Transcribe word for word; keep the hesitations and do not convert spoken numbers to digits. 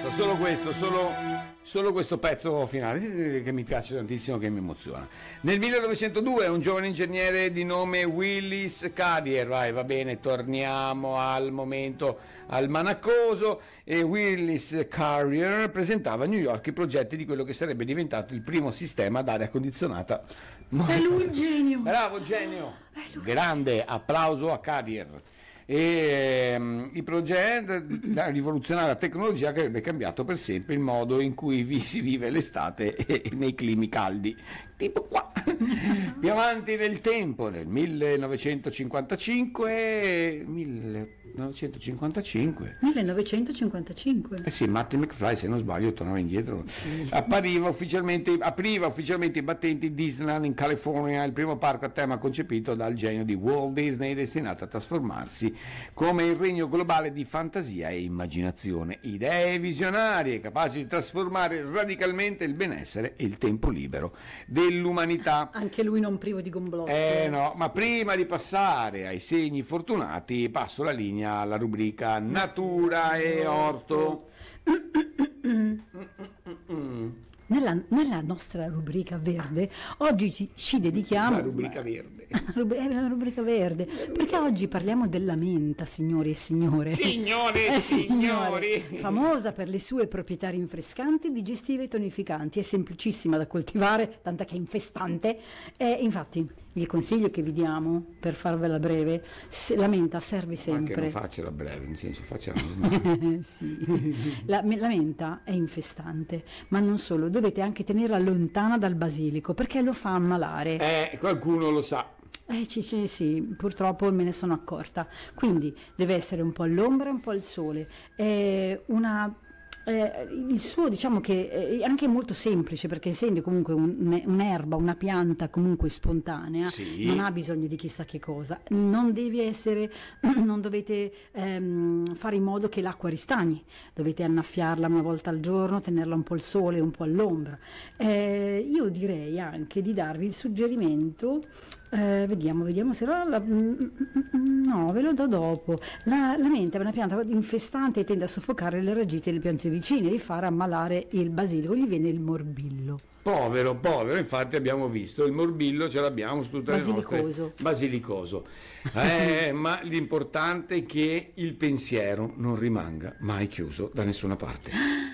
basta, solo questo, solo, solo questo pezzo finale che mi piace tantissimo, che mi emoziona. Nel millenovecentodue un giovane ingegnere di nome Willis Carrier, vai, va bene, torniamo al momento almanaccoso, e Willis Carrier presentava a New York i progetti di quello che sarebbe diventato il primo sistema ad aria condizionata. È lui il genio! Bravo, genio! Grande applauso a Carrier. E um, i progetti, la rivoluzionaria tecnologia che avrebbe cambiato per sempre il modo in cui vi si vive l'estate e nei climi caldi, tipo qua. Più avanti nel tempo, nel millenovecentocinquantacinque millenovecentocinquantacinque millenovecentocinquantacinque eh sì, Martin McFly, se non sbaglio, tornava indietro. Sì. Appariva ufficialmente, apriva ufficialmente i battenti Disneyland in California, il primo parco a tema concepito dal genio di Walt Disney, destinato a trasformarsi come il regno globale di fantasia e immaginazione, idee visionarie capaci di trasformare radicalmente il benessere e il tempo libero dell'umanità. Anche lui non privo di gomblotto. Eh no, ma prima di passare ai segni fortunati passo la linea alla rubrica Natura e Orto. Nella, nella nostra rubrica verde oggi ci, ci dedichiamo la rubrica verde è la rubrica verde perché oggi parliamo della menta, signori e signore signore e eh, signori famosa per le sue proprietà rinfrescanti, digestive e tonificanti. È semplicissima da coltivare, tant'è che è infestante. E infatti il consiglio che vi diamo, per farvela breve, se, la menta serve sempre. Ma che non faccia la breve, nel senso faccia sì. la, la menta è infestante, ma non solo, dovete anche tenerla lontana dal basilico perché lo fa ammalare. Eh, qualcuno lo sa. Eh, ci, ci, sì, purtroppo me ne sono accorta. Quindi deve essere un po' all'ombra e un po' al sole. È una Eh, il suo, diciamo che è anche molto semplice, perché essendo comunque un, un'erba, una pianta comunque spontanea, sì, non ha bisogno di chissà che cosa. Non deve essere, non dovete ehm, fare in modo che l'acqua ristagni, dovete annaffiarla una volta al giorno, tenerla un po' al sole, un po' all'ombra. Eh, io direi anche di darvi il suggerimento, eh, vediamo, vediamo se la, la, no, ve lo do dopo. La, la menta è una pianta infestante e tende a soffocare le ragite delle piante vicine e far ammalare il basilico, gli viene il morbillo. Povero, povero, infatti abbiamo visto il morbillo, ce l'abbiamo su tutte le nostre. Basilicoso. Basilicoso. Eh, ma l'importante è che il pensiero non rimanga mai chiuso da nessuna parte.